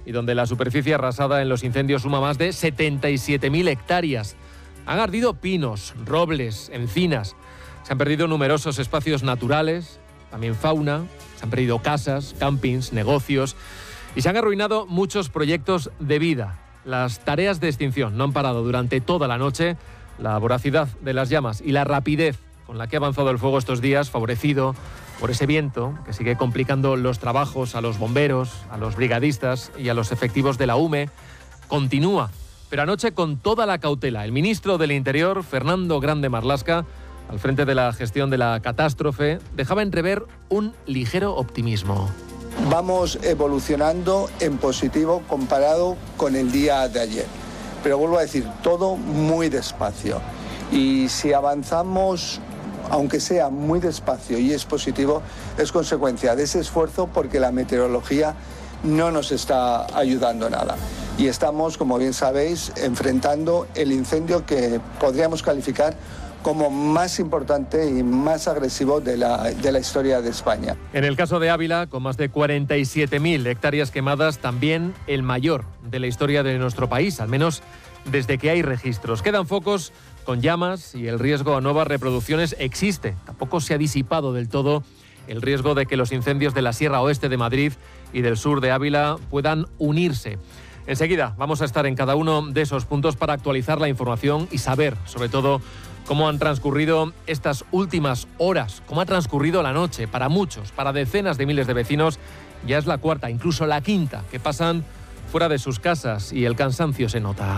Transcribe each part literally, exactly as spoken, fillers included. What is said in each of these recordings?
y donde la superficie arrasada en los incendios suma más de setenta y siete mil hectáreas. Han ardido pinos, robles, encinas. Se han perdido numerosos espacios naturales, también fauna. Se han perdido casas, campings, negocios y se han arruinado muchos proyectos de vida. Las tareas de extinción no han parado durante toda la noche. La voracidad de las llamas y la rapidez con la que ha avanzado el fuego estos días, favorecido por ese viento que sigue complicando los trabajos a los bomberos, a los brigadistas y a los efectivos de la U M E, continúa. Pero anoche con toda la cautela. El ministro del Interior, Fernando Grande Marlaska, al frente de la gestión de la catástrofe, dejaba entrever un ligero optimismo. Vamos evolucionando en positivo comparado con el día de ayer. Pero vuelvo a decir, todo muy despacio. Y si avanzamos, aunque sea muy despacio y es positivo, es consecuencia de ese esfuerzo porque la meteorología no nos está ayudando nada. Y estamos, como bien sabéis, enfrentando el incendio que podríamos calificar como más importante y más agresivo de la, de la historia de España. En el caso de Ávila, con más de cuarenta y siete mil hectáreas quemadas, también el mayor de la historia de nuestro país, al menos desde que hay registros. Quedan focos con llamas y el riesgo a nuevas reproducciones existe. Tampoco se ha disipado del todo el riesgo de que los incendios de la Sierra Oeste de Madrid y del sur de Ávila puedan unirse. Enseguida vamos a estar en cada uno de esos puntos para actualizar la información y saber, sobre todo, cómo han transcurrido estas últimas horas, cómo ha transcurrido la noche. Para muchos, para decenas de miles de vecinos, ya es la cuarta, incluso la quinta, que pasan fuera de sus casas y el cansancio se nota.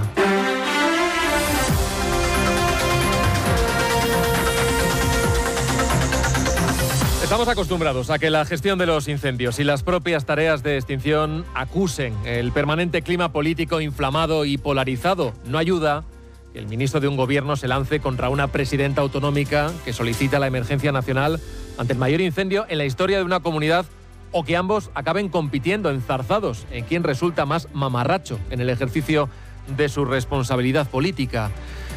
Estamos acostumbrados a que la gestión de los incendios y las propias tareas de extinción acusen el permanente clima político inflamado y polarizado. No ayuda que el ministro de un gobierno se lance contra una presidenta autonómica que solicita la emergencia nacional ante el mayor incendio en la historia de una comunidad, o que ambos acaben compitiendo enzarzados en quién resulta más mamarracho en el ejercicio de su responsabilidad política.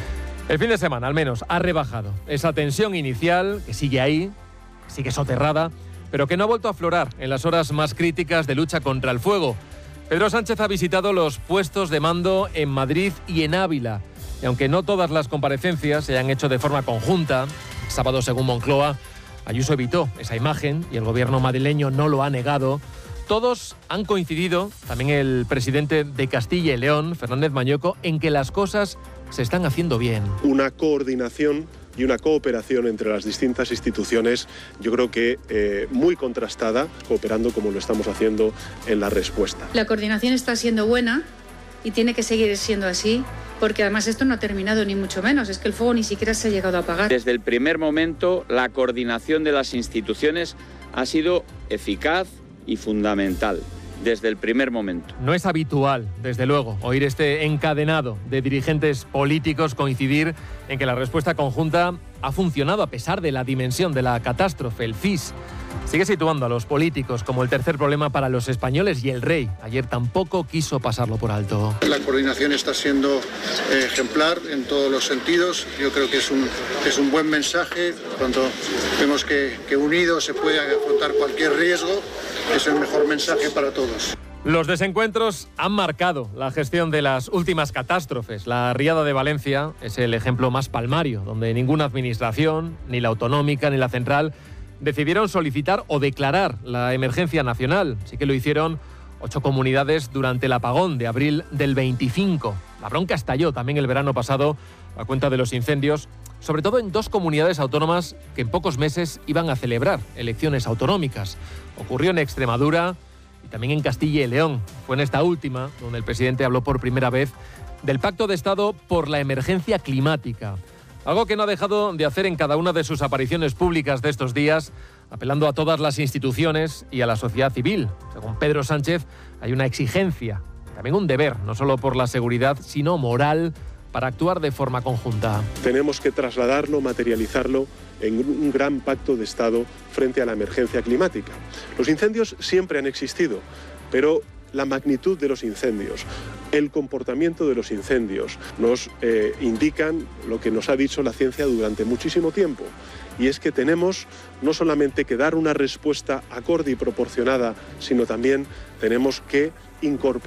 El fin de semana, al menos, ha rebajado esa tensión inicial que sigue ahí, sigue soterrada, pero que no ha vuelto a aflorar en las horas más críticas de lucha contra el fuego. Pedro Sánchez ha visitado los puestos de mando en Madrid y en Ávila. Y aunque no todas las comparecencias se hayan hecho de forma conjunta, el sábado, según Moncloa, Ayuso evitó esa imagen y el gobierno madrileño no lo ha negado. Todos han coincidido, también el presidente de Castilla y León, Fernández Mañueco, en que las cosas se están haciendo bien. Una coordinación y una cooperación entre las distintas instituciones, yo creo que eh, muy contrastada, cooperando como lo estamos haciendo en la respuesta. La coordinación está siendo buena y tiene que seguir siendo así, porque además esto no ha terminado ni mucho menos, es que el fuego ni siquiera se ha llegado a apagar. Desde el primer momento, la coordinación de las instituciones ha sido eficaz y fundamental. Desde el primer momento. No es habitual, desde luego, oír este encadenado de dirigentes políticos coincidir en que la respuesta conjunta ha funcionado a pesar de la dimensión de la catástrofe. El C I S sigue situando a los políticos como el tercer problema para los españoles y el rey ayer tampoco quiso pasarlo por alto. La coordinación está siendo eh, ejemplar en todos los sentidos. Yo creo que es un, es un buen mensaje cuando vemos que, que unidos se puede afrontar cualquier riesgo. Es el mejor mensaje para todos. Los desencuentros han marcado la gestión de las últimas catástrofes. La riada de Valencia es el ejemplo más palmario, donde ninguna administración, ni la autonómica ni la central, decidieron solicitar o declarar la emergencia nacional. Sí que lo hicieron ocho comunidades durante el apagón de abril del veinticinco. La bronca estalló también el verano pasado a cuenta de los incendios, sobre todo en dos comunidades autónomas que en pocos meses iban a celebrar elecciones autonómicas. Ocurrió en Extremadura y también en Castilla y León. Fue en esta última donde el presidente habló por primera vez del Pacto de Estado por la emergencia climática. Algo que no ha dejado de hacer en cada una de sus apariciones públicas de estos días, apelando a todas las instituciones y a la sociedad civil. Según Pedro Sánchez, hay una exigencia, también un deber, no solo por la seguridad, sino moral, para actuar de forma conjunta. Tenemos que trasladarlo, materializarlo en un gran pacto de Estado frente a la emergencia climática. Los incendios siempre han existido, pero la magnitud de los incendios, el comportamiento de los incendios nos eh, indican lo que nos ha dicho la ciencia durante muchísimo tiempo, y es que tenemos no solamente que dar una respuesta acorde y proporcionada, sino también tenemos que incorporar